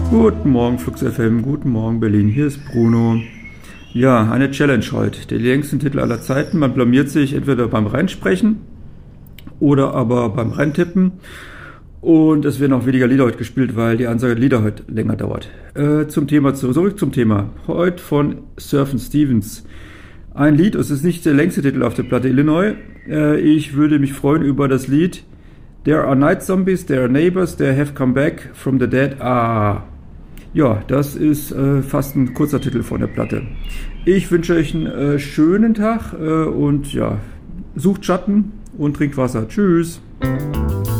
Guten Morgen Flux FM, guten Morgen Berlin, hier ist Bruno. Ja, eine Challenge heute, der längsten Titel aller Zeiten. Man blamiert sich entweder beim Reinsprechen oder aber beim Reintippen. Und es werden auch weniger Lieder heute gespielt, weil die Ansage der Lieder heute länger dauert. Zurück zum Thema. Heute von Sufjan Stevens. Ein Lied, es ist nicht der längste Titel auf der Platte Illinois. Ich würde mich freuen über das Lied There are night zombies, there are neighbors, they have come back from the dead. Ja, das ist fast ein kurzer Titel von der Platte. Ich wünsche euch einen schönen Tag und ja, sucht Schatten und trinkt Wasser. Tschüss.